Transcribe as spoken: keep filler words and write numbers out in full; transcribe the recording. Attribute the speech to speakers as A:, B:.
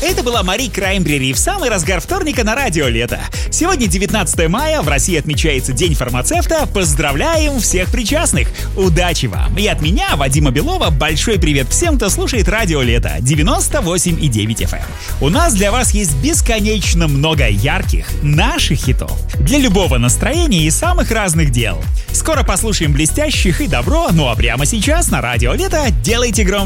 A: Это была Мари Краймбрери в самый разгар вторника на Радио Лето. Сегодня девятнадцатое мая, в России отмечается День фармацевта. Поздравляем всех причастных! Удачи вам! И от меня, Вадима Белова, большой привет всем, кто слушает Радио Лето девяносто восемь и девять эф эм. У нас для вас есть бесконечно много ярких наших хитов для любого настроения и самых разных дел. Скоро послушаем блестящих и добро, ну а прямо сейчас на Радио Лето делайте громче.